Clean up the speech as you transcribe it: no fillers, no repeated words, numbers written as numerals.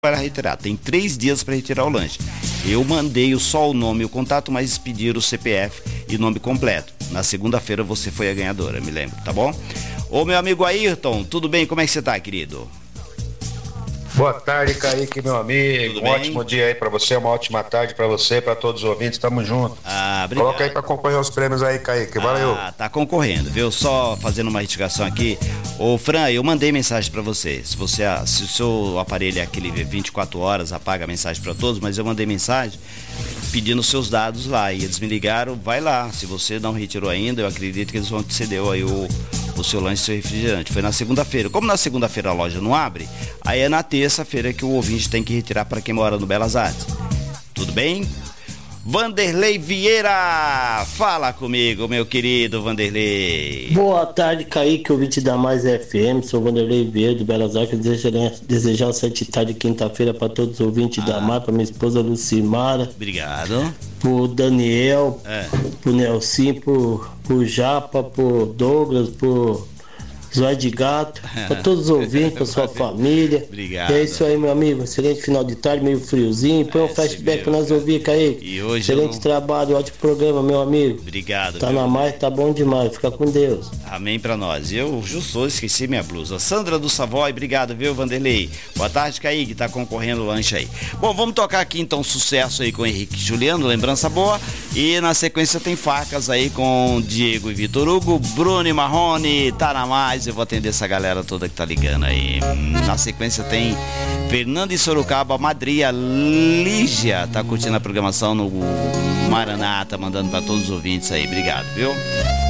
para retirar. Tem 3 dias para retirar o lanche. Eu mandei só o nome e o contato, mas pediram o CPF e nome completo. Na segunda-feira você foi a ganhadora, me lembro, tá bom? Ô, meu amigo Ayrton, tudo bem? Como é que você tá, querido? Boa tarde, Kaique, meu amigo. Tudo Um bem? ótimo dia aí pra você, uma ótima tarde pra você, pra todos os ouvintes. Tamo junto. Obrigado. Coloca aí pra concorrer os prêmios aí, Kaique. Valeu. Tá concorrendo, viu? Só fazendo uma retificação aqui. Ô, Fran, eu mandei mensagem pra você. Se o seu aparelho é aquele 24 horas, apaga a mensagem pra todos, mas eu mandei mensagem pedindo seus dados lá. E eles me ligaram, vai lá. Se você não retirou ainda, eu acredito que eles vão te ceder aí o seu lanche, seu refrigerante. Foi na segunda-feira. Como na segunda-feira a loja não abre, aí é na terça-feira que o ouvinte tem que retirar para quem mora no Belas Artes. Tudo bem? Vanderlei Vieira, fala comigo, meu querido Vanderlei. Boa tarde, Kaique, ouvinte da Mais FM. Sou Vanderlei Vieira, do Belas Artes. Desejar uma excelente tarde de quinta-feira para todos os ouvintes da Mais, para minha esposa Lucimara. Obrigado. Pro Daniel, pro Nelson, pro Japa, pro Douglas, pro Zóio de Gato, pra todos os ouvintes, pra sua família. Obrigado. E é isso aí, meu amigo. Excelente final de tarde, meio friozinho. Põe um flashback pra nós ouvir, Kaique. E hoje excelente trabalho, ótimo programa, meu amigo. Obrigado. Tá na Mais, tá bom demais. Fica com Deus. Amém pra nós. Eu justo esqueci minha blusa. Sandra do Savoy, obrigado, viu, Vanderlei? Boa tarde, Kaique, tá concorrendo o lanche aí. Bom, vamos tocar aqui então sucesso aí com o Henrique Juliano, lembrança boa. E na sequência tem facas aí com Diego e Vitor Hugo, Bruno e Marrone, tá na Mais. Eu vou atender essa galera toda que tá ligando aí. Na sequência tem Fernando e Sorocaba, Madria, Lígia, tá curtindo a programação no Maraná, tá mandando pra todos os ouvintes aí. Obrigado, viu?